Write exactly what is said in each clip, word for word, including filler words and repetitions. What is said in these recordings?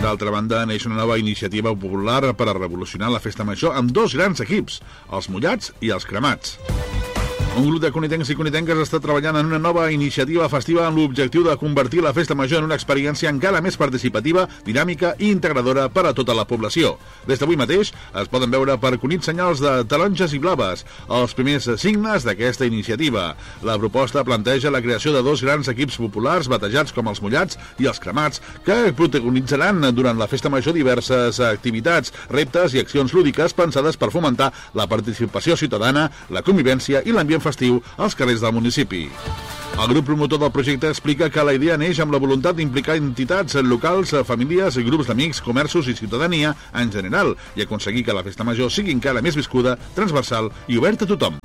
D'altra banda, neix una nova iniciativa popular per a revolucionar la festa major amb dos grans equips, els mullats i els cremats. Un grup de conitencs i conitenques està treballant en una nova iniciativa festiva amb l'objectiu de convertir la festa major en una experiència encara més participativa, dinàmica i integradora per a tota la població. Des d'avui mateix es poden veure per Cunit senyals de taronges i blaves, els primers signes d'aquesta iniciativa. La proposta planteja la creació de dos grans equips populars batejats com els mullats i els cremats, que protagonitzaran durant la festa major diverses activitats, reptes i accions lúdiques pensades per fomentar la participació ciutadana, la convivència i l'ambient festiu als carrers del municipi. El grup promotor del projecte explica que la idea neix amb la voluntat d'implicar entitats locals, famílies, grups d'amics, comerços i ciutadania en general i aconseguir que la festa major sigui encara més viscuda, transversal i oberta a tothom.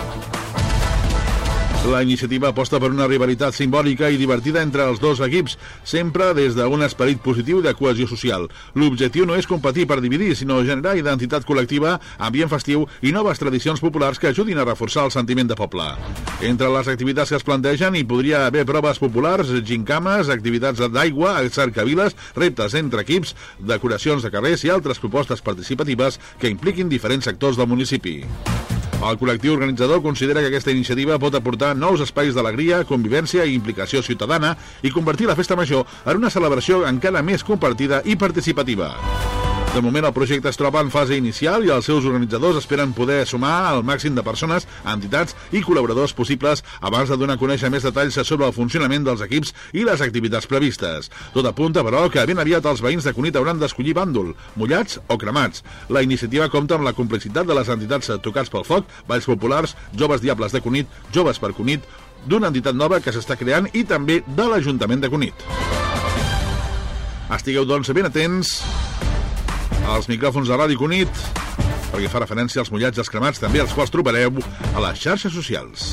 La iniciativa aposta per una rivalitat simbòlica i divertida entre els dos equips, sempre des d'un esperit positiu de cohesió social. L'objectiu no és competir per dividir, sinó generar identitat col·lectiva, ambient festiu i noves tradicions populars que ajudin a reforçar el sentiment de poble. Entre les activitats que es plantegen hi podria haver proves populars, gincames, activitats d'aigua, cercaviles, reptes entre equips, decoracions de carrers i altres propostes participatives que impliquin diferents sectors del municipi. El col·lectiu organitzador considera que aquesta iniciativa pot aportar nous espais d'alegria, convivència i implicació ciutadana i convertir la festa major en una celebració encara més compartida i participativa. De moment, el projecte es troba en fase inicial i els seus organitzadors esperen poder sumar el màxim de persones, entitats i col·laboradors possibles abans de donar a conèixer més detalls sobre el funcionament dels equips i les activitats previstes. Tot apunta, però, que ben aviat els veïns de Cunit hauran d'escollir bàndol, mullats o cremats. La iniciativa compta amb la complicitat de les entitats Tocats pel Foc, Balls Populars, Joves Diables de Cunit, Joves per Cunit, d'una entitat nova que s'està creant i també de l'Ajuntament de Cunit. Estigueu, doncs, ben atents als micròfons de Ràdio Cunit, perquè fa referència als mullats i als cremats, també els quals trobareu a les xarxes socials.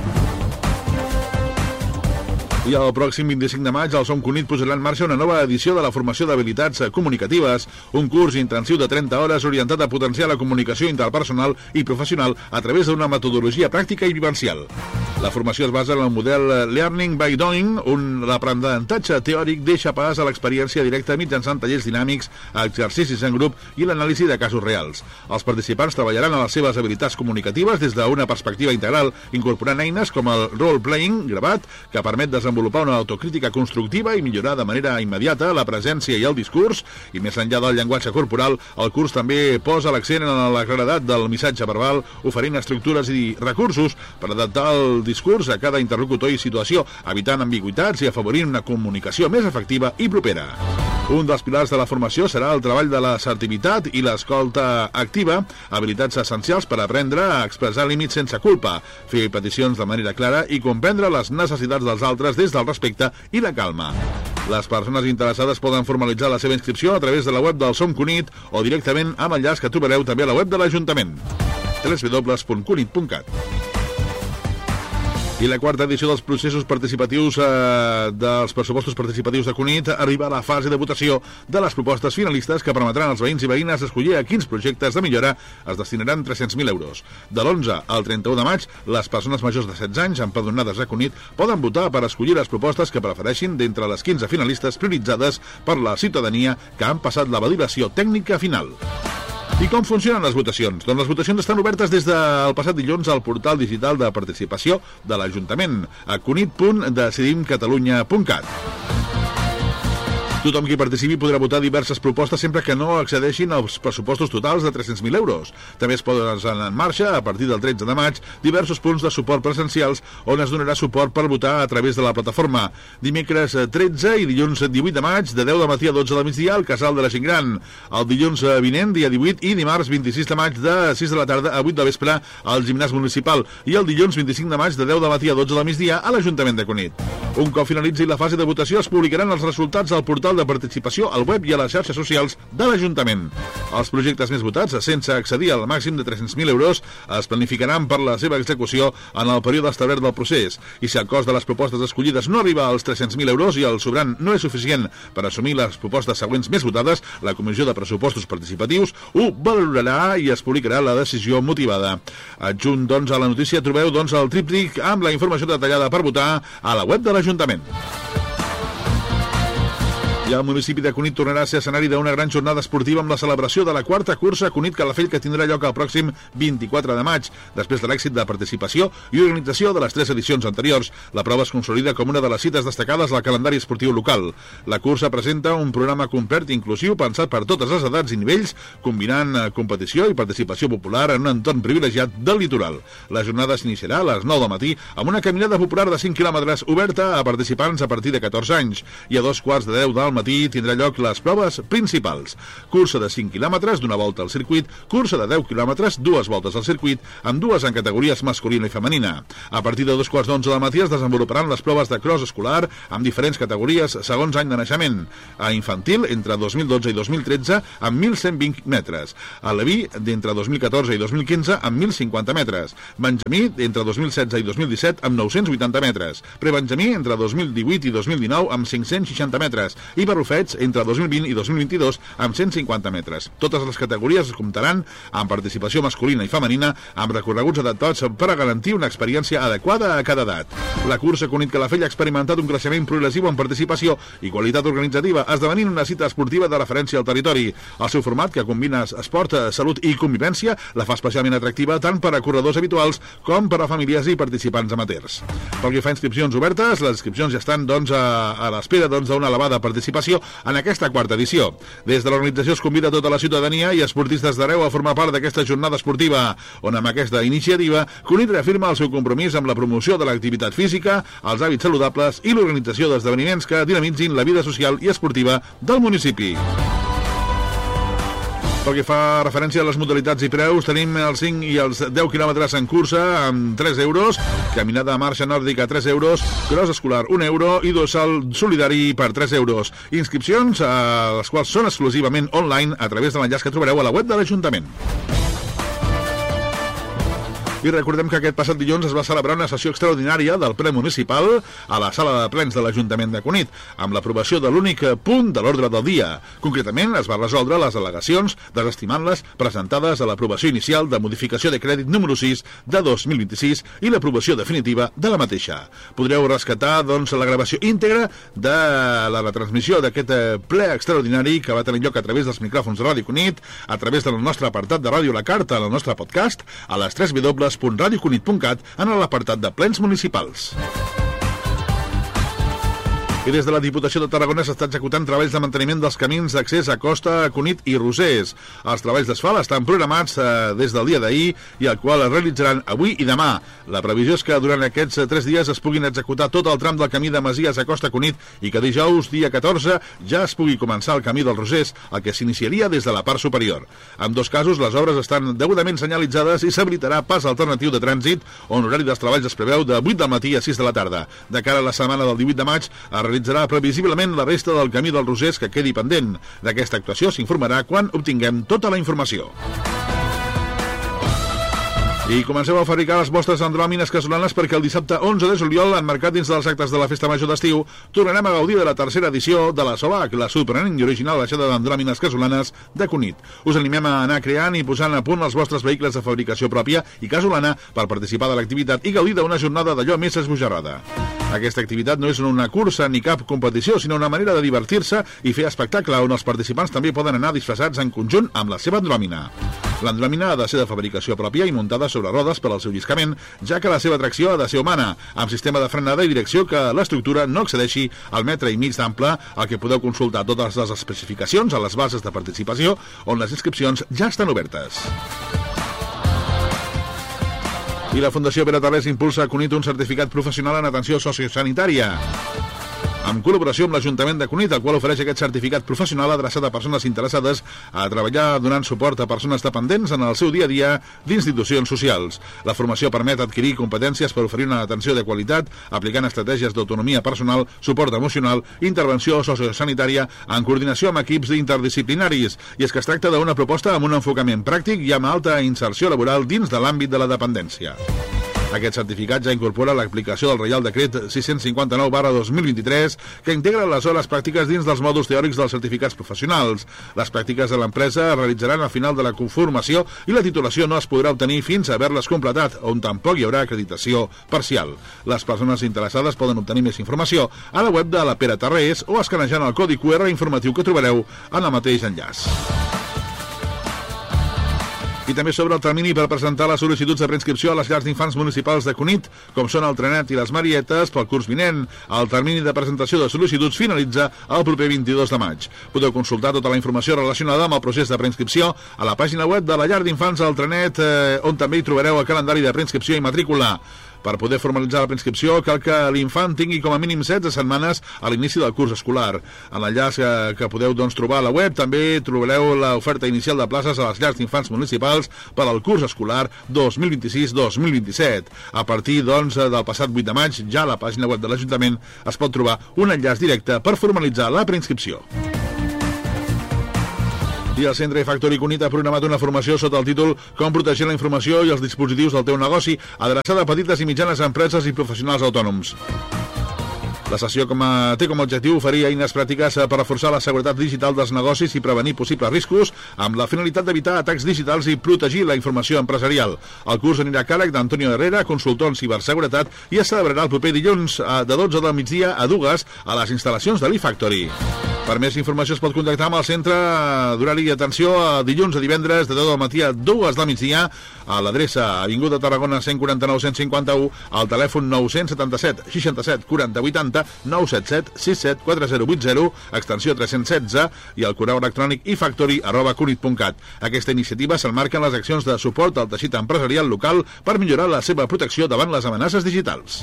I el pròxim vint-i-cinc de maig el Som Cunit posarà en marxa una nova edició de la formació d'habilitats comunicatives, un curs intensiu de trenta hores orientat a potenciar la comunicació interpersonal i professional a través d'una metodologia pràctica i vivencial. La formació es basa en el model Learning by Doing, on l'aprenentatge teòric deixa pas a l'experiència directa mitjançant tallers dinàmics, exercicis en grup i l'anàlisi de casos reals. Els participants treballaran a les seves habilitats comunicatives des d'una perspectiva integral, incorporant eines com el role-playing gravat, que permet desenvolupar una autocrítica constructiva i millorar de manera immediata la presència i el discurs, i més enllà del llenguatge corporal, el curs també posa l'accent en la claredat del missatge verbal, oferint estructures i recursos per adaptar el discurs a cada interlocutor i situació, evitant ambigüitats i afavorint una comunicació més efectiva i propera. Un dels pilars de la formació serà el treball de l'assertivitat i l'escolta activa, habilitats essencials per aprendre a expressar límits sense culpa, fer peticions de manera clara i comprendre les necessitats dels altres des del respecte i la calma. Les persones interessades poden formalitzar la seva inscripció a través de la web del Som Cunit o directament amb l'enllaç que trobareu també a la web de l'Ajuntament, w w w punt cunit punt cat. I la quarta edició dels processos participatius eh, dels pressupostos participatius de Cunit arriba a la fase de votació de les propostes finalistes que permetran als veïns i veïnes escollir a quins projectes de millora es destinaran tres-cents mil euros. De l'onze al trenta-u de maig, les persones majors de setze anys empadronades a Cunit poden votar per escollir les propostes que prefereixin d'entre les quinze finalistes prioritzades per la ciutadania que han passat la validació tècnica final. I com funcionen les votacions? Doncs les votacions estan obertes des del passat dilluns al portal digital de participació de l'Ajuntament, a cunit punt decidim catalunya punt cat. Tothom qui participi podrà votar diverses propostes sempre que no accedeixin als pressupostos totals de tres-cents mil euros. També es poden en marxa, a partir del tretze de maig, diversos punts de suport presencials on es donarà suport per votar a través de la plataforma. Dimecres tretze i dilluns divuit de maig, de deu del matí a dotze del migdia, al Casal de la Gent Gran. El dilluns vinent, dia divuit, i dimarts vint-i-sis de maig, de sis de la tarda a vuit del vespre, al gimnàs municipal. I el dilluns vint-i-cinc de maig, de deu del matí a dotze del migdia, a l'Ajuntament de Cunit. Un cop finalitzi la fase de votació, es publicaran els resultats al portal de participació al web i a les xarxes socials de l'Ajuntament. Els projectes més votats, sense accedir al màxim de tres-cents mil euros, es planificaran per la seva execució en el període establert del procés. I si el cost de les propostes escollides no arriba als tres-cents mil euros i el sobrant no és suficient per assumir les propostes següents més votades, la Comissió de Pressupostos Participatius ho valorarà i es publicarà la decisió motivada. Adjunt, doncs, a la notícia trobeu, doncs, el tríptic amb la informació detallada per votar a la web de l'Ajuntament. I el municipi de Cunit tornarà a ser escenari d'una gran jornada esportiva amb la celebració de la quarta cursa Cunit-Calafell, que tindrà lloc el pròxim vint-i-quatre de maig. Després de l'èxit de participació i organització de les tres edicions anteriors, la prova es consolida com una de les cites destacades al calendari esportiu local. La cursa presenta un programa complet i inclusiu pensat per totes les edats i nivells, combinant competició i participació popular en un entorn privilegiat del litoral. La jornada s'iniciarà a les nou del matí amb una caminada popular de cinc quilòmetres oberta a participants a partir de catorze anys, i a dos quarts de deu del matí tindrà lloc les proves principals. Cursa de cinc quilòmetres d'una volta al circuit, cursa de deu quilòmetres, dues voltes al circuit, amb dues en categories masculina i femenina. A partir de dos quarts d'onze del matí es desenvoluparan les proves de cross escolar amb diferents categories segons any de naixement. A infantil, entre dos mil dotze i dos mil tretze, amb mil cent vint metres. A Leví, d'entre dos mil catorze i dos mil quinze, amb mil cinquanta metres. Benjamí, entre dos mil setze i dos mil disset, amb nou-cents vuitanta metres. Prebenjamí, entre dos mil divuit i dos mil dinou, amb cinc-cents seixanta metres. I barrufets, entre dos mil vint i dos mil vint-i-dos, amb cent cinquanta metres. Totes les categories es comptaran amb participació masculina i femenina, amb recorreguts adaptats per a garantir una experiència adequada a cada edat. La cursa Cunit-Calafell ha experimentat un creixement progressiu en participació i qualitat organitzativa, esdevenint una cita esportiva de referència al territori. El seu format, que combina esport, salut i convivència, la fa especialment atractiva tant per a corredors habituals com per a famílies i participants amateurs. Pel que fa a inscripcions obertes, les inscripcions ja estan doncs, a, a l'espera doncs, d'una elevada participació en aquesta quarta edició. Des de l'organització es convida tota la ciutadania i esportistes d'arreu a formar part d'aquesta jornada esportiva, on amb aquesta iniciativa Cunit reafirma el seu compromís amb la promoció de l'activitat física, els hàbits saludables i l'organització d'esdeveniments que dinamitzin la vida social i esportiva del municipi. Pel que fa referència a les modalitats i preus, tenim els cinc i els deu quilòmetres en cursa amb tres euros, caminada a marxa nòrdica tres euros, cross escolar un euro i dorsal solidari per tres euros. Inscripcions, a les quals són exclusivament online a través de l'enllaç que trobareu a la web de l'Ajuntament. I recordem que aquest passat dilluns es va celebrar una sessió extraordinària del ple municipal a la sala de plens de l'Ajuntament de Cunit, amb l'aprovació de l'únic punt de l'ordre del dia. Concretament, es va resoldre les al·legacions, desestimant-les, presentades a l'aprovació inicial de modificació de crèdit número sis de dos mil vint-i-sis i l'aprovació definitiva de la mateixa. Podreu rescatar, doncs, la gravació íntegra de la retransmissió d'aquest ple extraordinari que va tenir lloc a través dels micròfons de Ràdio Cunit, a través del nostre apartat de Ràdio La Carta, al nostre podcast, a les tres w punt radio cunit punt cat en l'apartat de plens municipals. I des de la Diputació de Tarragona s'està executant treballs de manteniment dels camins d'accés a Costa, Cunit i Rosers. Els treballs d'asfalt estan programats eh, des del dia d'ahir i el qual es realitzaran avui i demà. La previsió és que durant aquests tres dies es puguin executar tot el tram del camí de Masies a Costa Cunit i que dijous, dia catorze, ja es pugui començar el camí dels Rosers, el que s'iniciaria des de la part superior. En dos casos, les obres estan degudament senyalitzades i s'habilitarà pas alternatiu de trànsit, on l'horari dels treballs es preveu de vuit del matí a sis de la tarda. De cara a la setmana del divuit de maig, es realitzarà previsiblement la resta del camí dels Rosers que quedi pendent. D'aquesta actuació s'informarà quan obtinguem tota la informació. I comenceu a fabricar les vostres andròmines casolanes perquè el dissabte onze de juliol, emmarcat dins dels actes de la Festa Major d'Estiu, tornarem a gaudir de la tercera edició de la SOLAC, la sorprenent i original baixada d'andròmines casolanes de Cunit. Us animem a anar creant i posant a punt els vostres vehicles de fabricació pròpia i casolana per participar de l'activitat i gaudir d'una jornada d'allò més esbojarrada. Aquesta activitat no és una cursa ni cap competició, sinó una manera de divertir-se i fer espectacle on els participants també poden anar disfressats en conjunt amb la seva andròmina. L'andròmina ha de ser de fabricació pròpia i muntada sobre rodes per al seu lliscament, ja que la seva tracció ha de ser humana, amb sistema de frenada i direcció que l'estructura no excedeixi al metre i mig d'ample, al que podeu consultar totes les especificacions a les bases de participació, on les inscripcions ja estan obertes. I la Fundació Pere Tarrés impulsa a Cunit un certificat professional en atenció sociosanitària, en col·laboració amb l'Ajuntament de Cunit, el qual ofereix aquest certificat professional adreçat a persones interessades a treballar donant suport a persones dependents en el seu dia a dia d'institucions socials. La formació permet adquirir competències per oferir una atenció de qualitat, aplicant estratègies d'autonomia personal, suport emocional, intervenció sociosanitària, en coordinació amb equips interdisciplinaris, i és que es tracta d'una proposta amb un enfocament pràctic i amb alta inserció laboral dins de l'àmbit de la dependència. Aquest certificat ja incorpora l'aplicació del Reial Decret sis-cents cinquanta-nou barra dos mil vint-i-tres, que integra les hores pràctiques dins dels mòduls teòrics dels certificats professionals. Les pràctiques de l'empresa es realitzaran al final de la conformació i la titulació no es podrà obtenir fins a haver-les completat, on tampoc hi haurà acreditació parcial. Les persones interessades poden obtenir més informació a la web de la Pere Tarrés o escanejant el codi Q R informatiu que trobareu en el mateix enllaç. I també sobre el termini per presentar les sol·licituds de preinscripció a les llars d'infants municipals de Cunit, com són el Trenet i les Marietes, pel curs vinent. El termini de presentació de sol·licituds finalitza el proper vint-i-dos de maig. Podeu consultar tota la informació relacionada amb el procés de preinscripció a la pàgina web de la llar d'infants al Trenet, eh, on també hi trobareu el calendari de preinscripció i matrícula. Per poder formalitzar la preinscripció cal que l'infant tingui com a mínim setze setmanes a l'inici del curs escolar. En l'enllaç que, que podeu doncs, trobar a la web també trobareu l'oferta inicial de places a les llars d'infants municipals per al curs escolar dos mil vint-i-sis dos mil vint-i-set. A partir doncs, del passat vuit de maig, ja a la pàgina web de l'Ajuntament es pot trobar un enllaç directe per formalitzar la preinscripció. I el Centre iFactory Cunit ha programat una formació sota el títol Com protegir la informació i els dispositius del teu negoci, adreçada a petites i mitjanes empreses i professionals autònoms. La sessió com a, té com a objectiu oferir eines pràctiques per reforçar la seguretat digital dels negocis i prevenir possibles riscos amb la finalitat d'evitar atacs digitals i protegir la informació empresarial. El curs anirà a càrrec d'Antonio Herrera, consultor en ciberseguretat, i es celebrarà el proper dilluns de dotze del migdia a dues a les instal·lacions de l'iFactory. Per més informació es pot contactar amb el centre d'horari i atenció a dilluns a divendres de deu del matí a dues del migdia a l'adreça Avinguda Tarragona cent quaranta-nou cent cinquanta-u, al telèfon nou setanta-set seixanta-set quaranta vuitanta, nou set set sis set quatre zero vuit zero, extensió tres-cents setze, i el correu electrònic ifactory arroba cunit punt cat. Aquesta iniciativa s'emmarca en les accions de suport al teixit empresarial local per millorar la seva protecció davant les amenaces digitals.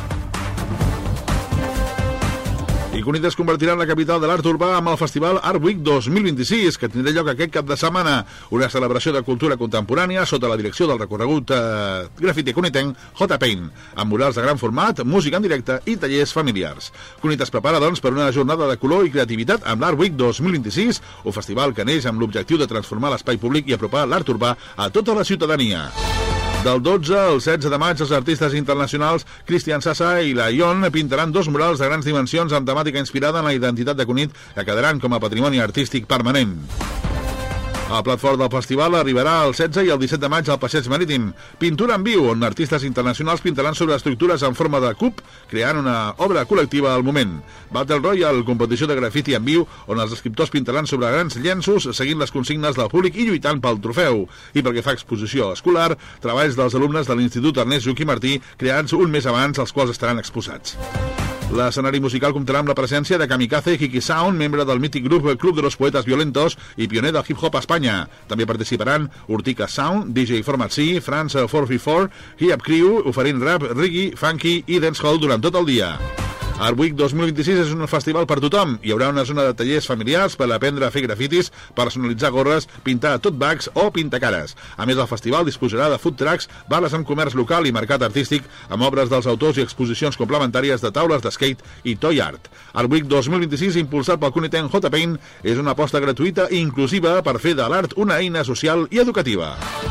I Cunit es convertirà en la capital de l'art urbà amb el Festival Art Week dos mil vint-i-sis, que tindrà lloc aquest cap de setmana. Una celebració de cultura contemporània sota la direcció del recorregut eh, grafiti cunitenc J. Paint, amb murals de gran format, música en directe i tallers familiars. Cunit es prepara, doncs, per una jornada de color i creativitat amb l'Art Week dos mil vint-i-sis, un festival que neix amb l'objectiu de transformar l'espai públic i apropar l'art urbà a tota la ciutadania. Del dotze al setze de maig, els artistes internacionals Cristian Sassa i la Ion pintaran dos murals de grans dimensions amb temàtica inspirada en la identitat de Cunit, que quedaran com a patrimoni artístic permanent. El plat fort del festival arribarà el setze i el disset de maig al Passeig Marítim. Pintura en viu, on artistes internacionals pintaran sobre estructures en forma de cub, creant una obra col·lectiva al moment. Battle Royale, competició de grafiti en viu, on els escriptors pintaran sobre grans llenços, seguint les consignes del públic i lluitant pel trofeu. I pel que fa a exposició escolar, treballs dels alumnes de l'Institut Ernest Lluch i Martí, creats un mes abans, els quals estaran exposats. L'escenari musical comptarà amb la presència de Kamikaze Kiki Sound, membre del mític grup Club de los Poetas Violentos i pioner del hip-hop a Espanya. També participaran Urtica Sound, D J Format C, France quatre v quatre, Hip Crew, oferint rap, reggae, funky i dancehall durant tot el dia. Art Week dos mil vint-i-sis és un festival per tothom. Hi haurà una zona de tallers familiars per aprendre a fer grafitis, personalitzar gorres, pintar tote bags o pintacares. A més, el festival disposarà de food trucks, bales amb comerç local i mercat artístic, amb obres dels autors i exposicions complementàries de taules de skate i toy art. Art Week dos mil vint-i-sis, impulsat pel cunitenc J. Paint, és una aposta gratuïta i inclusiva per fer de l'art una eina social i educativa.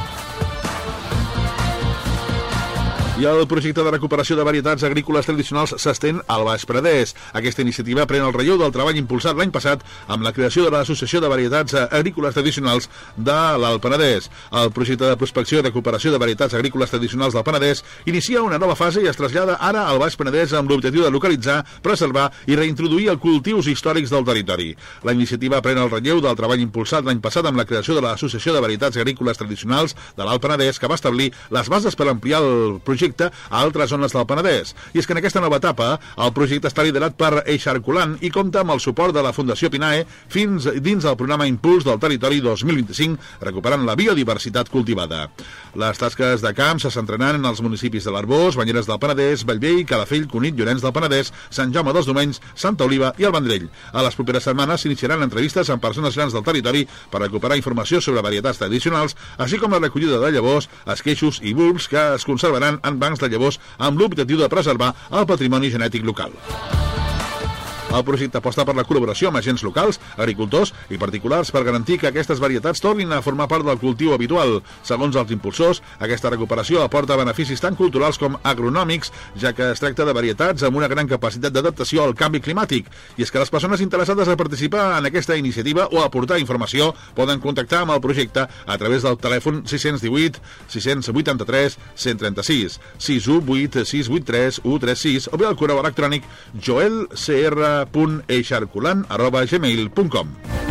I el projecte de recuperació de varietats agrícoles tradicionals s'estén al Baix Penedès. Aquesta iniciativa pren el relleu del treball impulsat l'any passat amb la creació de l'Associació de Varietats Agrícoles Tradicionals de l'Alt Penedès. El projecte de prospecció i recuperació de varietats agrícoles tradicionals del Penedès inicia una nova fase i es trasllada ara al Baix Penedès amb l'objectiu de localitzar, preservar i reintroduir els cultius històrics del territori. La iniciativa pren el relleu del treball impulsat l'any passat amb la creació de l'Associació de Varietats Agrícoles Tradicionals de l'Alt Penedès, que va establir les bases per ampliar el projecte a altres zones del Penedès. I és que en aquesta nova etapa el projecte està liderat per Eixarculant i compta amb el suport de la Fundació Pinae fins dins del programa Impuls del Territori dos mil vint-i-cinc, recuperant la biodiversitat cultivada. Les tasques de camp se centraran en els municipis de l'Arboç, Banyeres del Penedès, Bellvei, Calafell, Cunit, Llorenç del Penedès, Sant Jaume dels Domenys, Santa Oliva i el Vendrell. A les properes setmanes s'iniciaran entrevistes amb persones grans del territori per recuperar informació sobre varietats tradicionals, així com la recollida de llavors, esqueixos i bulbs que es conservaran en bancs de llavors amb l'objectiu de preservar el patrimoni genètic local. El projecte aposta per la col·laboració amb agents locals, agricultors i particulars per garantir que aquestes varietats tornin a formar part del cultiu habitual. Segons els impulsors, aquesta recuperació aporta beneficis tant culturals com agronòmics, ja que es tracta de varietats amb una gran capacitat d'adaptació al canvi climàtic. I és que les persones interessades a participar en aquesta iniciativa o a aportar informació poden contactar amb el projecte a través del telèfon sis cents divuit sis cents vuitanta-tres cent trenta-sis, sis u vuit sis vuit tres u tres sis o bé al correu electrònic joelcr punt eixarculant arroba gmail punt com.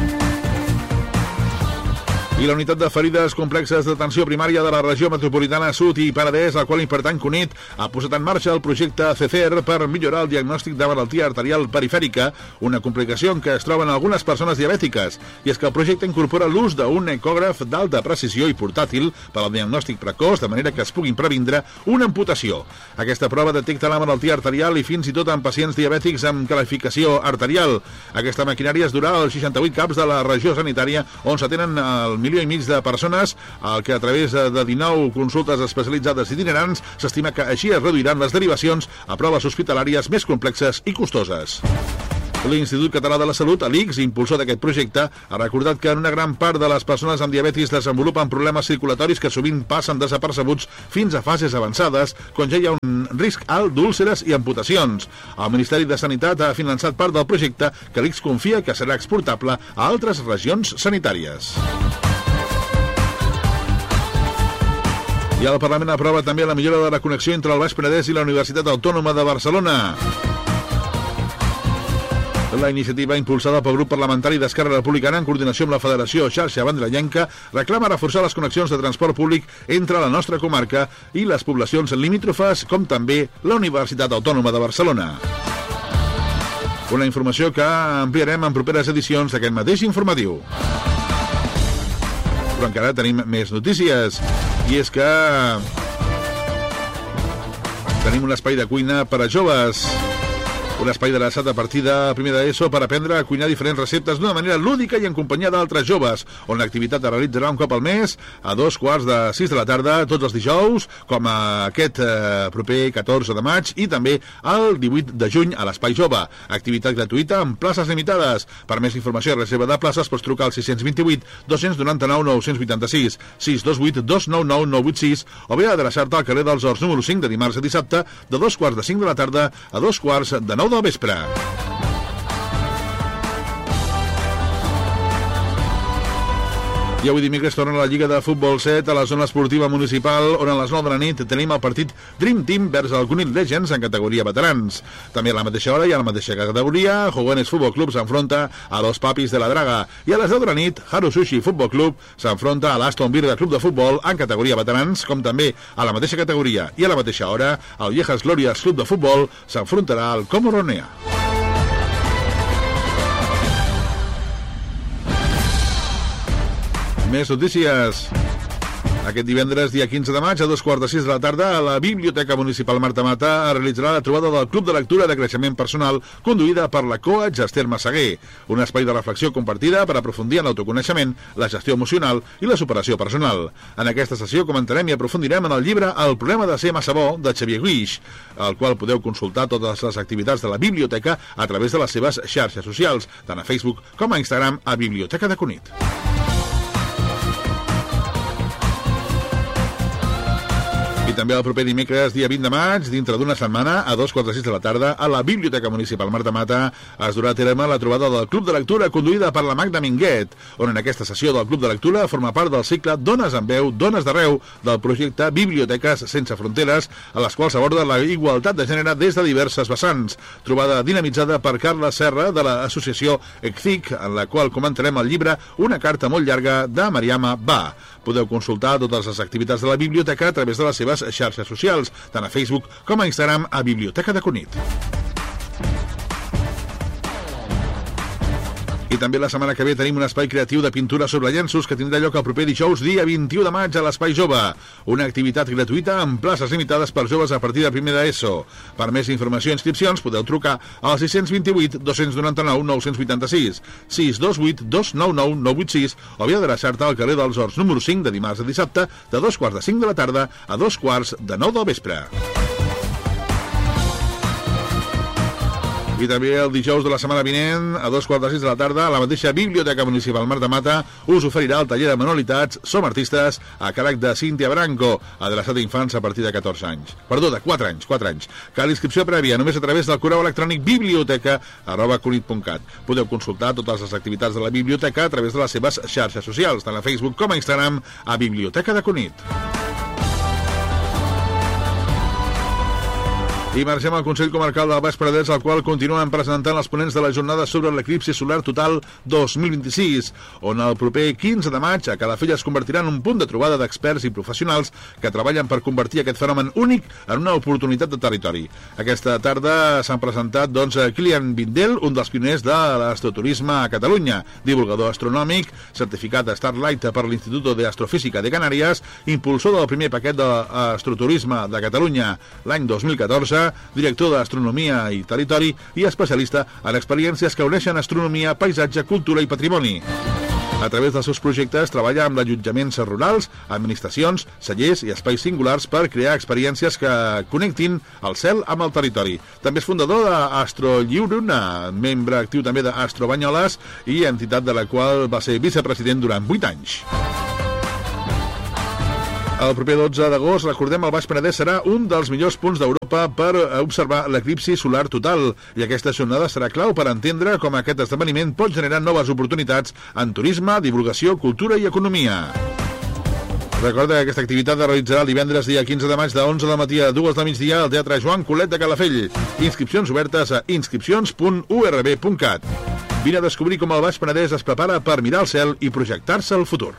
I la unitat de ferides complexes d'atenció primària de la regió metropolitana Sud i Penedès, al qual hi pertany Cunit, ha posat en marxa el projecte C E R per millorar el diagnòstic de malaltia arterial perifèrica, una complicació en què es troben algunes persones diabètiques. I és que el projecte incorpora l'ús d'un ecògraf d'alta precisió i portàtil per al diagnòstic precoç, de manera que es puguin previndre una amputació. Aquesta prova detecta la malaltia arterial i fins i tot en pacients diabètics amb qualificació arterial. Aquesta maquinària es durà als seixanta-vuit caps de la regió sanitària, on s'atenen el milió i mig de persones, al que a través de dinou consultes especialitzades itinerants s'estima que així es reduiran les derivacions a proves hospitalàries més complexes i costoses. L'Institut Català de la Salut, l'I C S, impulsor d'aquest projecte, ha recordat que en una gran part de les persones amb diabetis desenvolupen problemes circulatoris que sovint passen desapercebuts fins a fases avançades, quan ja hi ha un risc alt d'úlceres i amputacions. El Ministeri de Sanitat ha finançat part del projecte que l'I C S confia que serà exportable a altres regions sanitàries. I el Parlament aprova també la millora de la connexió entre el Baix Penedès i la Universitat Autònoma de Barcelona. La iniciativa, impulsada pel grup parlamentari d'Esquerra Republicana en coordinació amb la Federació Xarxa Vendrellenca, reclama reforçar les connexions de transport públic entre la nostra comarca i les poblacions limítrofes, com també la Universitat Autònoma de Barcelona. Una informació que ampliarem en properes edicions d'aquest mateix informatiu. Però encara tenim més notícies, i és que tenim un espai de cuina per a joves. Un espai adreçat a partir de primer d'ESO per aprendre a cuinar diferents receptes d'una manera lúdica i en companyia d'altres joves, on l'activitat es realitzarà un cop al mes a dos quarts de sis de la tarda, tots els dijous, com aquest eh, proper catorze de maig, i també el divuit de juny a l'Espai Jove. Activitat gratuïta amb places limitades. Per més informació i reserva de places pots trucar al sis cents vint-i-vuit dos cents noranta-nou nou cents vuitanta-sis, sis dos vuit dos nou nou nou vuit sis, o bé adreçar-te al carrer dels Horts número cinc de dimarts a dissabte, de dos quarts de cinc de la tarda a dos quarts de nou del vespre. I avui dimecres torna la Lliga de Futbol set a la zona esportiva municipal, on a les nou de la nit tenim el partit Dream Team vers el Cunit Legends en categoria veterans. També a la mateixa hora i a la mateixa categoria, Jovenes Futbol Club s'enfronta a Los Papis de la Draga. I a les deu de la nit, Haru Sushi Futbol Club s'enfronta a l'Aston Villa Club de Futbol en categoria veterans, com també a la mateixa categoria i a la mateixa hora, el Viejas Glorias Club de Futbol s'enfrontarà al Como Ronea. Més notícies. Aquest divendres, dia quinze de maig, a dos quarts de sis de la tarda, a la Biblioteca Municipal Marta Mata es realitzarà la trobada del Club de Lectura de Creixement Personal, conduïda per la coach Esther Massaguer, un espai de reflexió compartida per aprofundir en l'autoconeixement, la gestió emocional i la superació personal. En aquesta sessió comentarem i aprofundirem en el llibre El problema de ser massa bo, de Xavier Guix, al qual podeu consultar totes les activitats de la biblioteca a través de les seves xarxes socials, tant a Facebook com a Instagram, a Biblioteca de Cunit. I també el proper dimecres, dia vint de maig, dintre d'una setmana, a dos quarts de sis de la tarda, a la Biblioteca Municipal Marta Mata, es durà a terme la trobada del Club de Lectura conduïda per la Magda Minguet, on en aquesta sessió del Club de Lectura forma part del cicle Dones amb veu, Dones d'arreu, del projecte Biblioteques sense fronteres, a les quals aborda la igualtat de gènere des de diverses vessants. Trobada dinamitzada per Carla Serra, de l'associació E C C I C, en la qual comentarem el llibre Una carta molt llarga, de Mariama Ba. Podeu consultar totes les activitats de la biblioteca a través de les seves xarxes socials, tant a Facebook com a Instagram, a Biblioteca de Cunit. I també la setmana que ve tenim un espai creatiu de pintura sobre llenços que tindrà lloc el proper dijous, dia vint-i-u de maig, a l'Espai Jove. Una activitat gratuïta amb places limitades per joves a partir de primer d'ESO. Per més informació i inscripcions podeu trucar al sis cents vint-i-vuit dos cents noranta-nou nou cents vuitanta-sis, sis dos vuit dos nou nou nou vuit sis, o bé adreçar-te al carrer dels Horts número cinc de dimarts a dissabte, de dos quarts de cinc de la tarda a dos quarts de nou del vespre. I també el dijous de la setmana vinent, a dos quarts de sis de la tarda, la mateixa Biblioteca Municipal Marta Mata us oferirà el taller de manualitats Som Artistes a càrrec de Cíntia Branco, adreçat a infants a partir de catorze anys. Perdó, de quatre anys, quatre anys. Cal inscripció prèvia només a través del correu electrònic biblioteca arroba cunit punt cat. Podeu consultar totes les activitats de la biblioteca a través de les seves xarxes socials, tant a Facebook com a Instagram, a Biblioteca de Cunit. I marxem al Consell Comarcal del Baix Penedès, al qual continuen presentant els ponents de la jornada sobre l'eclipsi solar total dos mil vint-i-sis, on el proper quinze de maig a Calafell es convertirà en un punt de trobada d'experts i professionals que treballen per convertir aquest fenomen únic en una oportunitat de territori. Aquesta tarda s'han presentat doncs, Kilian Vindel, un dels pioners de l'astroturisme a Catalunya, divulgador astronòmic, certificat de Starlight per l'Instituto de Astrofísica de Canàries, impulsor del primer paquet d'astroturisme de Catalunya l'any dos mil catorze, director d'Astronomia i Territori i especialista en experiències que uneixen astronomia, paisatge, cultura i patrimoni. A través dels seus projectes treballa amb allotjaments rurals, administracions, cellers i espais singulars per crear experiències que connectin el cel amb el territori. També és fundador d'Astro Lliuruna, membre actiu també d'Astro Banyoles i entitat de la qual va ser vicepresident durant vuit anys. El proper dotze d'agost, recordem, el Baix Penedès serà un dels millors punts d'Europa per observar l'eclipsi solar total, i aquesta jornada serà clau per entendre com aquest esdeveniment pot generar noves oportunitats en turisme, divulgació, cultura i economia. Recorda que aquesta activitat es realitzarà el divendres dia quinze de maig de onze del matí a dues del migdia al Teatre Joan Colet de Calafell. Inscripcions obertes a inscripcions punt u r b punt cat. Vine a descobrir com el Baix Penedès es prepara per mirar el cel i projectar-se al futur.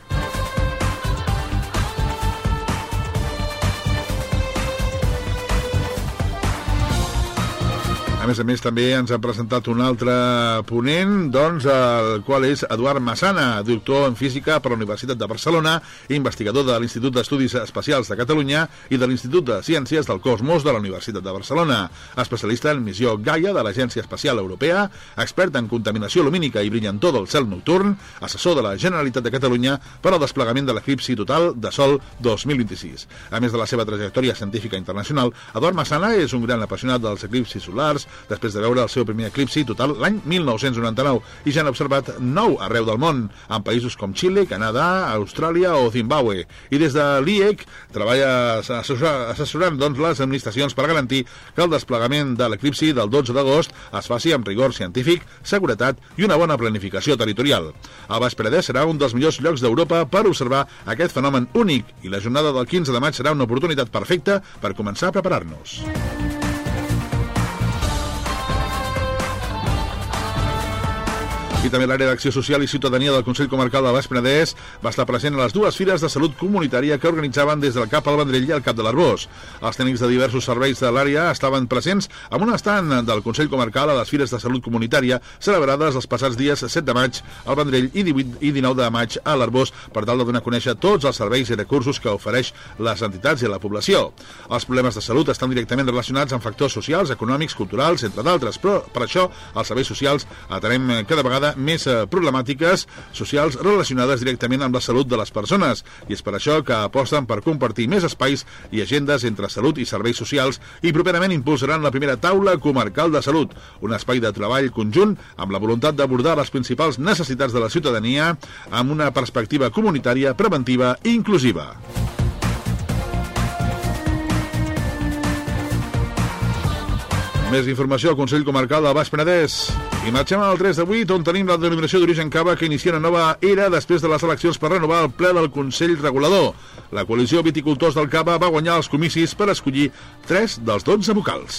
A més a més, també ens ha presentat un altre ponent, doncs, el qual és Eduard Massana, doctor en Física per la Universitat de Barcelona, investigador de l'Institut d'Estudis Espacials de Catalunya i de l'Institut de Ciències del Cosmos de la Universitat de Barcelona, especialista en missió Gaia de l'Agència Espacial Europea, expert en contaminació lumínica i brillantor del cel nocturn, assessor de la Generalitat de Catalunya per al desplegament de l'eclipsi total de Sol dos mil vint-i-sis. A més de la seva trajectòria científica internacional, Eduard Massana és un gran apassionat dels eclipsis solars, després de veure el seu primer eclipsi total l'any mil nou-cents noranta-nou, i ja han observat nou arreu del món, en països com Xile, Canadà, Austràlia o Zimbabue. I des de l'I E C treballa assessorant doncs, les administracions per garantir que el desplegament de l'eclipsi del dotze d'agost es faci amb rigor científic, seguretat i una bona planificació territorial. El Baix Penedès serà un dels millors llocs d'Europa per observar aquest fenomen únic, i la jornada del quinze de maig serà una oportunitat perfecta per començar a preparar-nos. I també l'àrea d'Acció Social i Ciutadania del Consell Comarcal del Baix Penedès va estar present a les dues fires de salut comunitària que organitzaven des del CAP al Vendrell i el CAP de l'Arbós. Els tècnics de diversos serveis de l'àrea estaven presents amb un estand del Consell Comarcal a les fires de salut comunitària celebrades els passats dies set de maig al Vendrell i divuit i dinou de maig a l'Arbós, per tal de donar a conèixer tots els serveis i recursos que ofereix les entitats i la població. Els problemes de salut estan directament relacionats amb factors socials, econòmics, culturals, entre d'altres, però per això els serveis socials atenem cada vegada més problemàtiques socials relacionades directament amb la salut de les persones, i és per això que aposten per compartir més espais i agendes entre salut i serveis socials, i properament impulsaran la primera taula comarcal de salut, un espai de treball conjunt amb la voluntat d'abordar les principals necessitats de la ciutadania amb una perspectiva comunitària, preventiva i inclusiva. Més informació al Consell Comarcal del Baix Penedès. I marxem al tres de vuit, on tenim la denominació d'origen Cava, que inicia una nova era després de les eleccions per renovar el ple del Consell Regulador. La coalició Viticultors del Cava va guanyar els comicis per escollir tres dels dotze vocals.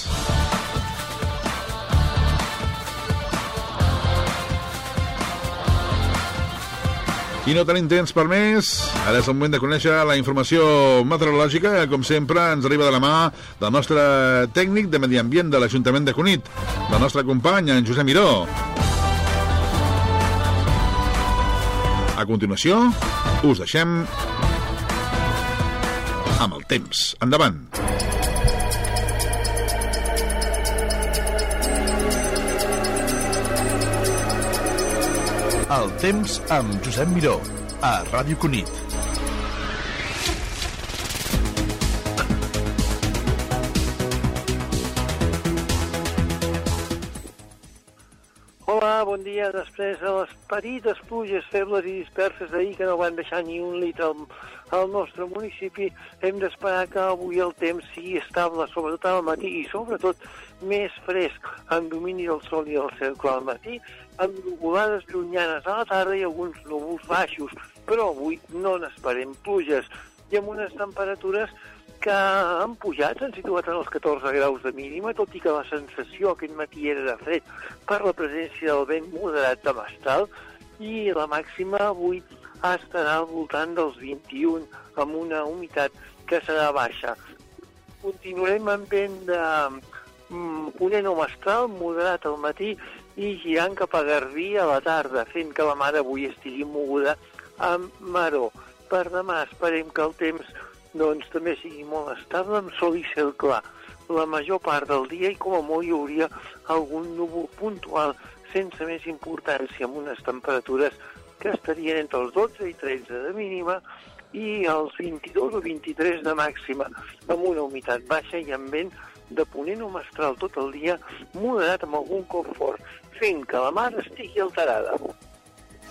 I no tenim temps per més. Ara és el moment de conèixer la informació meteorològica. Com sempre, ens arriba de la mà del nostre tècnic de Medi Ambient de l'Ajuntament de Cunit, del nostre company, en Josep Miró. A continuació, us deixem amb el temps. Endavant. El temps amb Josep Miró, a Ràdio Cunit. ja després de les petites pluges febles i disperses d'ahir que no van deixar ni un litre al, al nostre municipi, hem d'esperar que avui el temps sigui estable, sobretot al matí i sobretot més fresc, amb domini del sol i el cercle al matí, amb nuvolades llunyanes a la tarda i alguns núvols baixos, però avui no n'esperem pluges i amb unes temperatures que han pujat, s'han situat en els catorze graus de mínima, tot i que la sensació aquest matí era de fred per la presència del vent moderat de mestral, i la màxima avui estarà al voltant dels vint-i-un, amb una humitat que serà baixa. Continuarem amb vent de mm, ponent o mestral, moderat al matí i girant cap a Garbí a la tarda, fent que la mar avui estigui moguda amb maror. Per demà esperem que el temps doncs també sigui molt estable, amb sol i cel clar la major part del dia i com a molt hi hauria algun núvol puntual sense més importància, amb unes temperatures que estarien entre els dotze i tretze de mínima i els vint-i-dos o vint-i-tres de màxima, amb una humitat baixa i amb vent de ponent o mestral tot el dia, moderat amb algun cop fort, fent que la mar estigui alterada.